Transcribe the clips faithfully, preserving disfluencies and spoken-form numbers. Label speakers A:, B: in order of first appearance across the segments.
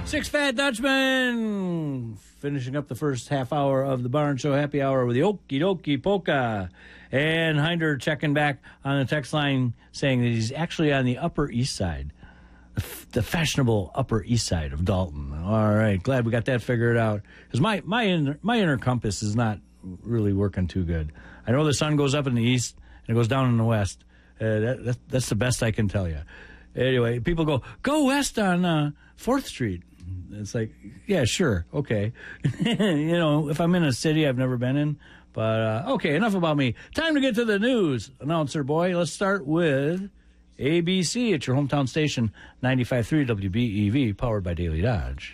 A: Six Fat Dutchmen finishing up the first half hour of the Barn Show Happy Hour with the Okie Dokie Polka. And Hinder checking back on the text line saying that he's actually on the Upper East Side, the, f- the fashionable Upper East Side of Dalton. All right, glad we got that figured out. Because my, my, inner, my inner compass is not really working too good. I know the sun goes up in the east and it goes down in the west. Uh, that, that, that's the best I can tell you. Anyway, people go, go west on uh, fourth Street. It's like, yeah, sure, okay. You know, if I'm in a city I've never been in. But, uh, okay, enough about me. Time to get to the news, announcer boy. Let's start with A B C at your hometown station, ninety-five point three W B E V, powered by Daily Dodge.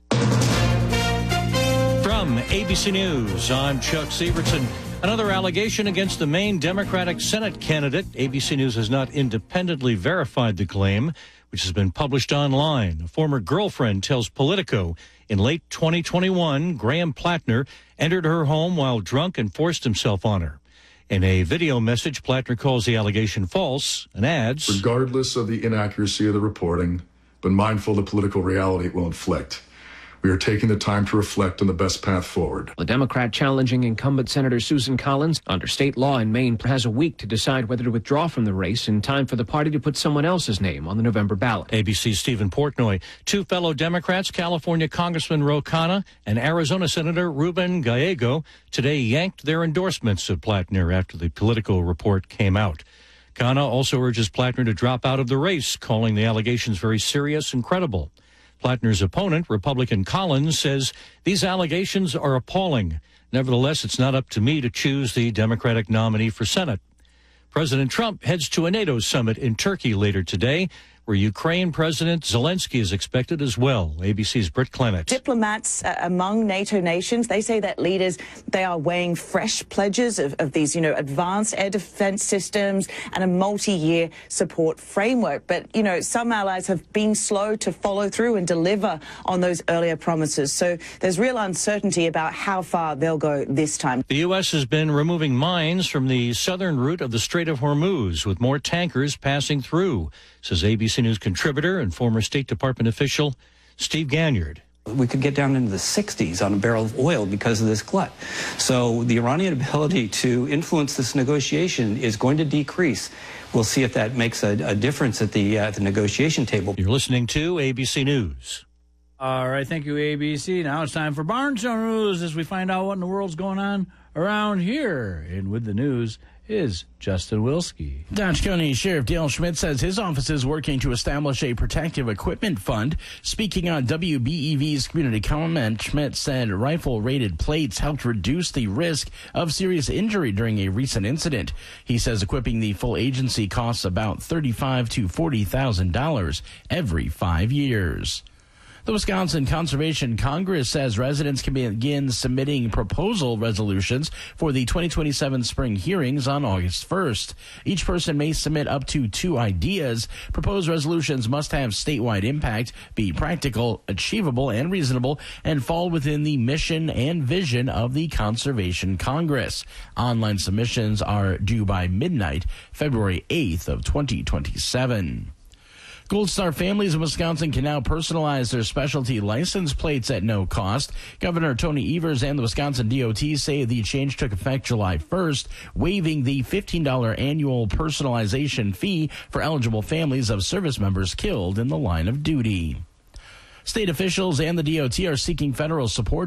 B: From A B C News, I'm Chuck Severson. Another allegation against the Maine Democratic Senate candidate. A B C News has not independently verified the claim, which has been published online. A former girlfriend tells Politico in late twenty twenty-one, Graham Plattner entered her home while drunk and forced himself on her. In a video message, Plattner calls the allegation false and adds,
C: regardless of the inaccuracy of the reporting, but mindful of the political reality it will inflict, we are taking the time to reflect on the best path forward.
D: The Democrat challenging incumbent Senator Susan Collins, under state law in Maine, has a week to decide whether to withdraw from the race in time for the party to put someone else's name on the November ballot.
B: A B C's Stephen Portnoy. Two fellow Democrats, California Congressman Ro Khanna and Arizona Senator Ruben Gallego, today yanked their endorsements of Plattner after the Politico report came out. Khanna also urges Plattner to drop out of the race, calling the allegations very serious and credible. Plattner's opponent, Republican Collins, says these allegations are appalling. Nevertheless, it's not up to me to choose the Democratic nominee for Senate. President Trump heads to a NATO summit in Turkey later today, where Ukraine President Zelensky is expected as well. A B C's Britt Clement.
E: Diplomats uh, among NATO nations, they say that leaders, they are weighing fresh pledges of, of these, you know, advanced air defense systems and a multi-year support framework. But, you know, some allies have been slow to follow through and deliver on those earlier promises. So there's real uncertainty about how far they'll go this time.
B: The U S has been removing mines from the southern route of the Strait of Hormuz, with more tankers passing through, says A B C News contributor and former State Department official Steve Ganyard.
F: We could get down into the sixties on a barrel of oil because of this glut. So the Iranian ability to influence this negotiation is going to decrease. We'll see if that makes a, a difference at the, uh, the negotiation table.
B: You're listening to A B C News.
A: All right, thank you, A B C. Now it's time for Barn Show News as we find out what in the world's going on around here. And with the news is Justin Wilski.
G: Dodge County Sheriff Dale Schmidt says his office is working to establish a protective equipment fund. Speaking on W B E V's community comment, Schmidt said rifle-rated plates helped reduce the risk of serious injury during a recent incident. He says equipping the full agency costs about thirty-five thousand to forty thousand dollars every five years. The Wisconsin Conservation Congress says residents can begin submitting proposal resolutions for the twenty twenty-seven spring hearings on August first. Each person may submit up to two ideas. Proposed resolutions must have statewide impact, be practical, achievable, and reasonable, and fall within the mission and vision of the Conservation Congress. Online submissions are due by midnight, February eighth of twenty twenty-seven. Gold Star families in Wisconsin can now personalize their specialty license plates at no cost. Governor Tony Evers and the Wisconsin D O T say the change took effect July first, waiving the fifteen dollars annual personalization fee for eligible families of service members killed in the line of duty. State officials and the D O T are seeking federal support